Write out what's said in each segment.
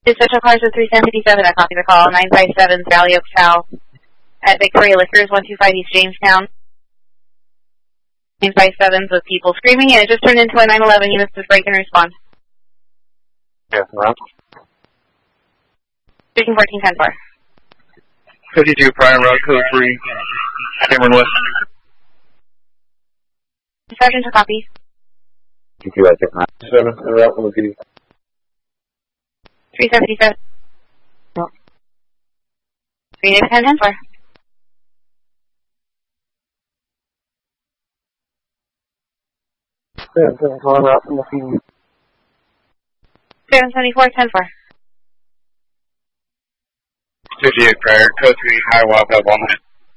Special cars with 3757, I copy the call. 957 Valley Oak South at Victoria Liquors, 125 East Jamestown. 957s with people screaming, and it just turned into a 911. Units to break and respond. Yeah, around. Speaking 1410 for. 52 Bryan Road, code 3, Cameron West. Sergeant to copy. 52, I check 9. 7, and route 1 PD. 377. No. 310 for. Yeah, calling route from the PD. 774, 10 for. 58 Prayer, code 3, High Wildcat Walnut.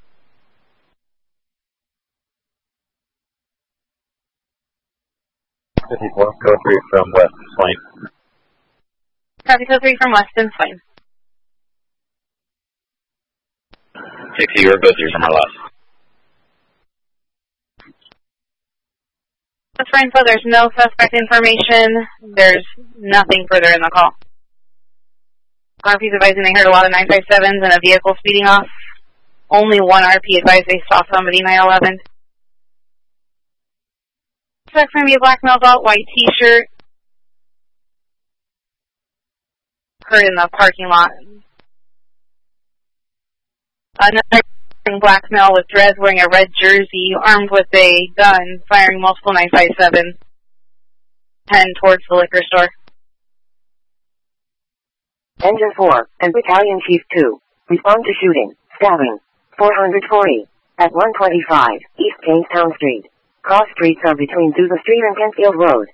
54, code 3 from West, Swain. Copy code 3 from Weston, Swain. 60, you're code 3 from our last. That's fine, so there's no suspect information. There's nothing further in the call. RP's advising they heard a lot of 957s and a vehicle speeding off. Only one RP advised they saw somebody 911. Suspect from a black male adult, white t-shirt. Heard in the parking lot. Another black male with dreads wearing a red jersey, armed with a gun, firing multiple 957s. Heading towards the liquor store. Engine 4 and Battalion Chief 2. Respond to shooting, stabbing. 440 at 125 East Jamestown Street. Cross streets are between Sousa Street and Kentfield Road.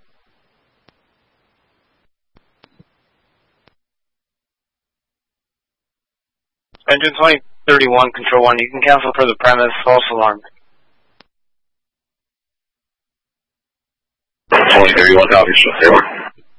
Engine 2031, Control 1, you can cancel for the premise, false alarm. 2031, copy,